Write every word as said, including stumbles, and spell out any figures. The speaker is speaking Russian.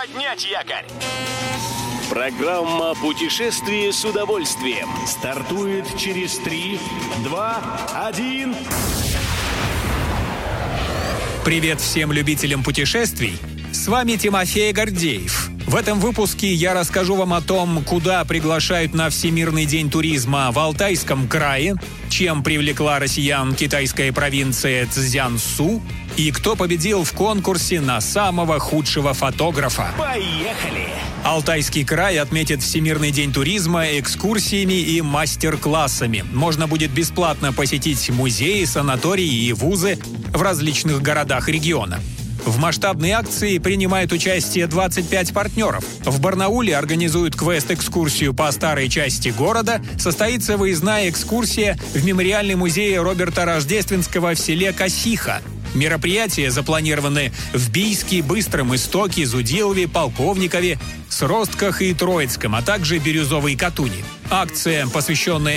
поднять якорь. Программа «Путешествие с удовольствием» стартует через три, два, один. Привет всем любителям путешествий! С вами Тимофей Гордеев. В этом выпуске я расскажу вам о том, куда приглашают на Всемирный день туризма в Алтайском крае, чем привлекла россиян китайская провинция Цзянсу и кто победил в конкурсе на самого худшего фотографа. Поехали! Алтайский край отметит Всемирный день туризма экскурсиями и мастер-классами. Можно будет бесплатно посетить музеи, санатории и вузы в различных городах региона. В масштабной акции принимают участие двадцать пять партнеров. В Барнауле организуют квест-экскурсию по старой части города, состоится выездная экскурсия в мемориальный музей Роберта Рождественского в селе Косиха. Мероприятия запланированы в Бийске, Быстром Истоке, Зудилове, Полковникове, Сростках и Троицком, а также Бирюзовой Катуни. Акция, посвященная